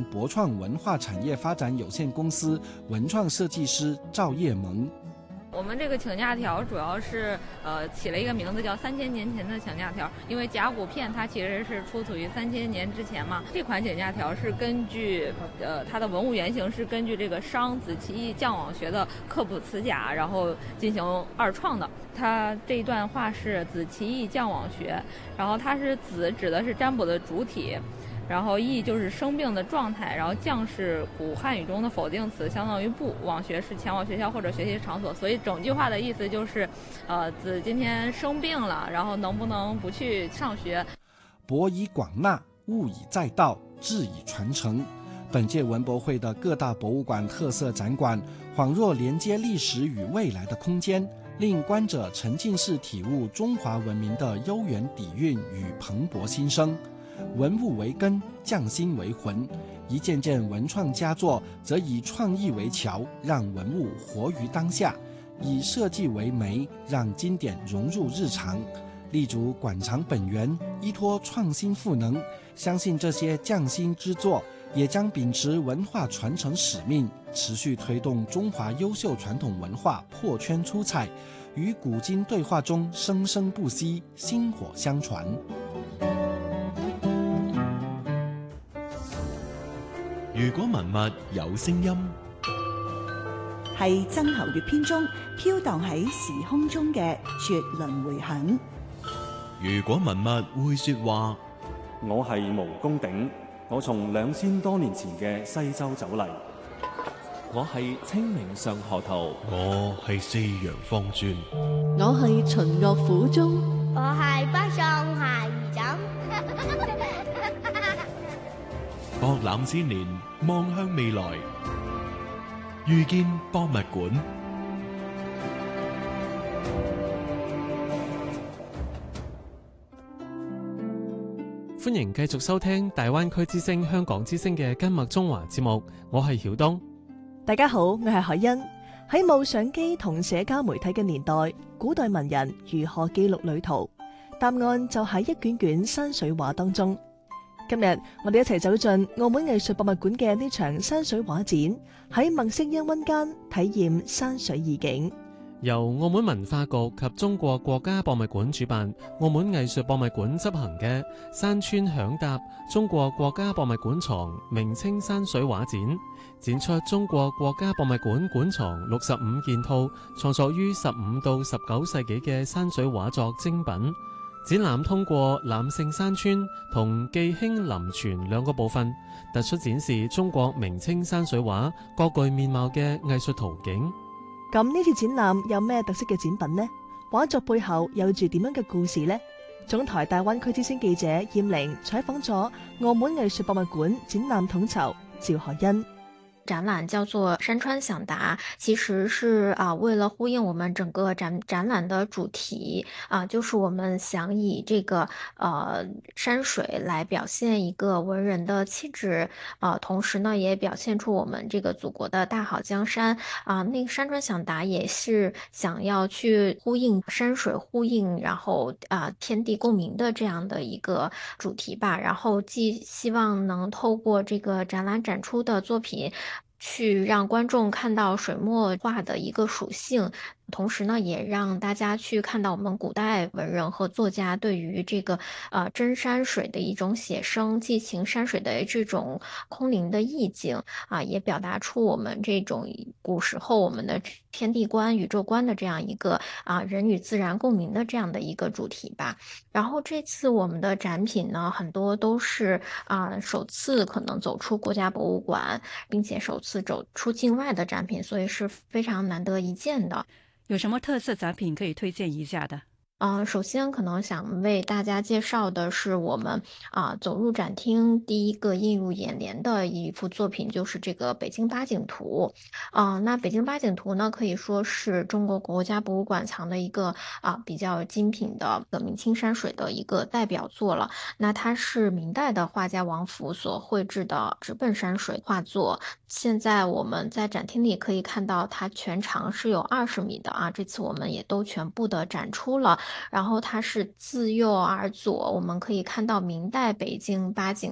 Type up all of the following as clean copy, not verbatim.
博创文化产业发展有限公司文创设计师赵叶萌。 我们这个请假条主要是起了一个名字叫3000年前的请假条，因为甲骨片它其实是出土于3000年之前嘛。这款请假条是根据它的文物原型是根据这个商子奇义将网学的科普词甲，然后进行二创的。它这一段话是子奇义将网学，然后它是子指的是占卜的主体，然后义就是生病的状态，然后将是古汉语中的否定词，相当于不。网学是前往学校或者学习场所，所以整句话的意思就是，子今天生病了，然后能不能不去上学？ 博以广纳，物以载道，志以传承。本届文博会的各大博物馆特色展馆，恍若连接历史与未来的空间，令观者沉浸式体悟中华文明的悠远底蕴与蓬勃新生。文物为根，匠心为魂，一件件文创佳作则以创意为桥，让文物活于当下；以设计为媒，让经典融入日常。立足馆藏本源，依托创新赋能，相信这些匠心之作也将秉持文化传承使命，持续推动中华优秀传统文化破圈出彩，与古今对话中生生不息，薪火相传。 如果文物有聲音， 係曾侯乙篇中飄蕩喺時空中嘅絕倫迴響。 如果文物會說話， 我係毛公鼎，我從2000多年前嘅西周走嚟。 我係清明上河圖， 我係四陽方尊， 我係秦樂府中， 我係北上下兒枕。 博覽千年，望向未來，遇見博物館。 歡迎繼續收聽大灣區之聲香港之聲嘅今麥中華節目，我係曉東。 大家好，我係海欣。喺冇相機同社交媒體嘅年代，古代文人如何記錄旅途？答案就喺一卷卷山水畫當中。今日我哋一齊走進澳門藝術博物館嘅呢場山水畫展，喺墨色氤氳間體驗山水意境。 由澳門文化局及中國國家博物館主辦，澳門藝術博物館執行嘅山川響答中國國家博物館藏明清山水畫展，展出中國國家博物館館藏65件套創作於15到19世紀嘅山水畫作精品。展覽通過攬勝山川同記興林泉兩個部分，突出展示中國明清山水畫各具面貌嘅藝術途徑。 咁呢次展覽有咩特色嘅展品呢？畫作背後有住點樣嘅故事呢？總台大灣區之聲記者燕玲採訪咗澳門藝術博物館展覽統籌趙海欣。 展覽叫做山川響答，其實是為了呼應我們整個展覽的主題就是我們想以這個山水來表現一個文人的氣質同時呢也表現出我們這個祖國的大好江山那個山川響答也是想要去呼應山水呼應，然後天地共鳴的這樣的一個主題吧。然後既希望能透過這個展覽展出的作品去讓觀眾看到水墨畫的一個屬性，同時呢也讓大家去看到我們古代文人和作家對於這個真山水的一種寫生，寄情山水的這種空靈的意境也表達出我們這種古時候我們的天地觀宇宙觀的這樣一個人與自然共鳴的這樣的一個主題吧。然後這次我們的展品呢很多都是首次可能走出國家博物館，並且首次走出境外的展品，所以是非常難得一見的。 有什麼特色展品可以推薦一下的？ 首先可能想為大家介紹的是我們走入展廳第一個映入眼簾的一幅作品，就是這個北京八景圖。那北京八景圖呢，可以說是中國國家博物館藏的一個比較精品的明清山水的一個代表作了。那它是明代的畫家王府所繪製的直奔山水畫作。現在我們在展廳裡可以看到，它全長是有20米的這次我們也都全部的展出了。然後它是自右而左，我們可以看到明代北京八景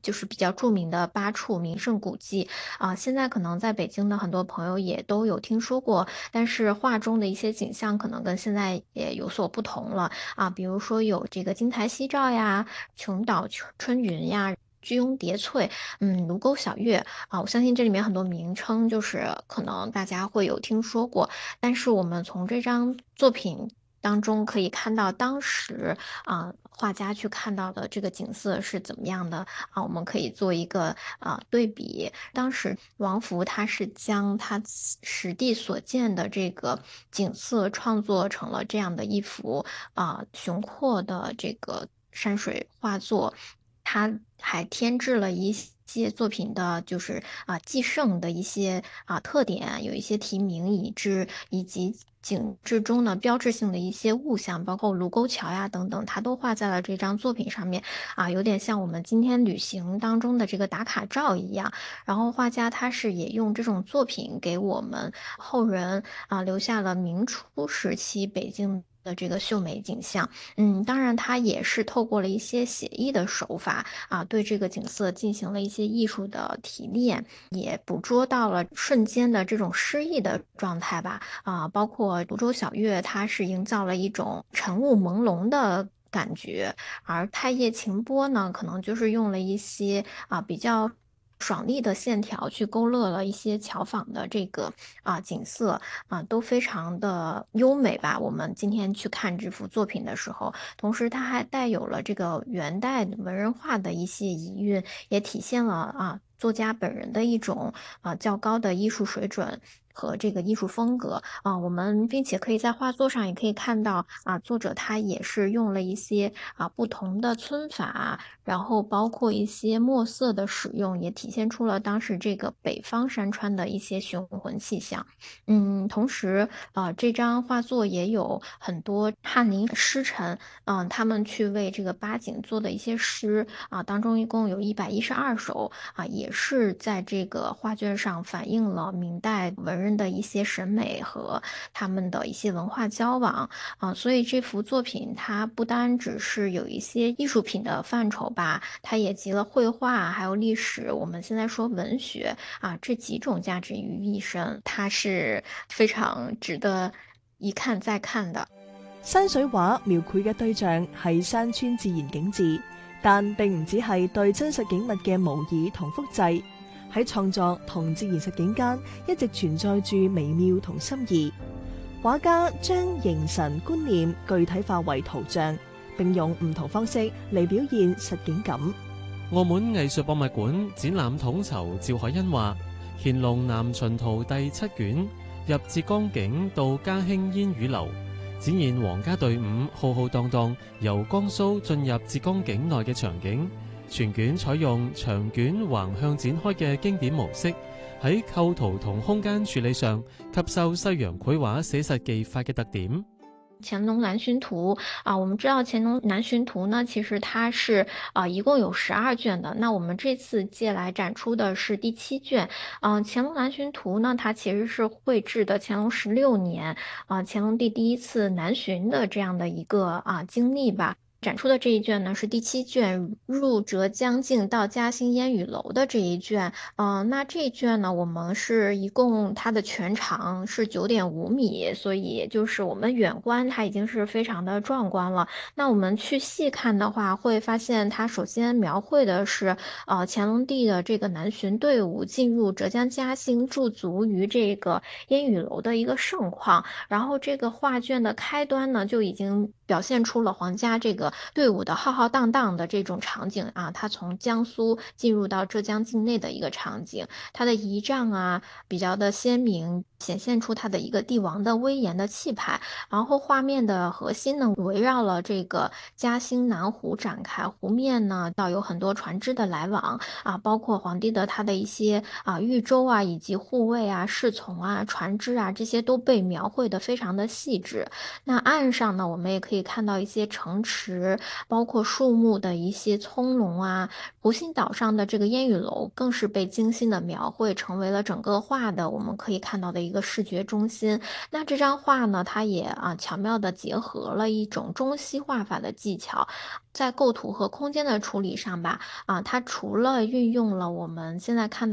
就是比较著名的8处名胜古迹现在可能在北京的很多朋友也都有听说过，但是画中的一些景象可能跟现在也有所不同了比如说有这个金台夕照呀、琼岛春云呀、居庸叠翠，卢沟晓月我相信这里面很多名称就是可能大家会有听说过，但是我们从这张作品当中可以看到当时画家去看到的这个景色是怎么样的我们可以做一个对比。当时王弗他是将他实地所见的这个景色创作成了这样的一幅雄阔的这个山水画作，他还添置了一些作品的就是既盛的一些特点，有一些题名以及景致中的标志性的一些物象，包括卢沟桥呀等等，它都画在了这张作品上面有点像我们今天旅行当中的这个打卡照一样。然后画家他是也用这种作品给我们后人留下了明初时期北京的这个秀美景象。当然他也是透过了一些写意的手法对这个景色进行了一些艺术的提炼，也捕捉到了瞬间的这种诗意的状态吧包括泸州晓月它是营造了一种晨雾朦胧的感觉，而太液晴波呢可能就是用了一些比较爽利的线条去勾勒了一些桥坊的这个景色都非常的优美吧。我们今天去看这幅作品的时候，同时它还带有了这个元代文人画的一些遗韵，也体现了作家本人的一种较高的艺术水准和这个艺术风格我们并且可以在画作上也可以看到作者他也是用了一些不同的皴法，然后包括一些墨色的使用，也体现出了当时这个北方山川的一些雄浑气象。同时这张画作也有很多翰林诗臣他们去为这个八景做的一些诗当中一共有112首也是在这个画卷上反映了明代文人的一些审美和他们的一些文化交往所以这幅作品它不单只是有一些艺术品的范畴吧，它也集了绘画还有历史，我们现在说文学这几种价值于一身，它是非常值得一看再看的。 山水畫描繪嘅對象係山川自然景緻，但並唔只係對真實景物嘅模擬同複製，喺創作同自然實景間一直存在住微妙同心意。畫家將形神觀念具體化為圖像，並用唔同方式嚟表現實景感。 澳門藝術博物館展覽統籌趙海恩話：乾隆南巡圖第7卷入浙江境到嘉興煙雨樓，展現皇家隊伍浩浩蕩蕩由江蘇進入浙江境內嘅場景。全卷採用長卷橫向展開嘅經典模式，喺構圖同空間處理上吸收西洋繪畫寫實技法嘅特點。 乾隆南巡圖我们知道乾隆南巡圖呢，其實它是一共有12卷的。那我們這次借來展出的是第7卷。乾隆南巡圖呢，它其實是繪製的乾隆16年乾隆帝第一次南巡的這樣的一個經歷吧。展出的這一卷呢是第7卷，入浙江境到嘉興煙雨樓的這一卷。那這一卷呢，我們是一共它的全長是9.5米，所以就是我們遠觀它已經是非常的壯觀了。那我們去細看的話，會發現它首先描繪的是乾隆帝的這個南巡隊伍進入浙江嘉興駐足於這個煙雨樓的一個盛況。然後這個畫卷的開端呢，就已經表現出了皇家這個隊伍的浩浩蕩蕩的這種場景它從江蘇進入到浙江境內的一個場景，它的儀仗比較的鮮明，顯現出它的一個帝王的威嚴的氣派。然後畫面的核心呢，圍繞了這個嘉興南湖展開，湖面呢到有很多船隻的來往包括皇帝的他的一些御舟以及護衛侍從船隻這些都被描繪得非常的細緻。那岸上呢，我們也可以看到一些城池石，包括树木的一些葱茏啊，湖心岛上的这个烟雨楼更是被精心的描绘，成为了整个画的我们可以看到的一个视觉中心。那这张画呢，它也巧妙地结合了一种中西画法的技巧，在构图和空间的处理上吧，它除了运用了我们现在看到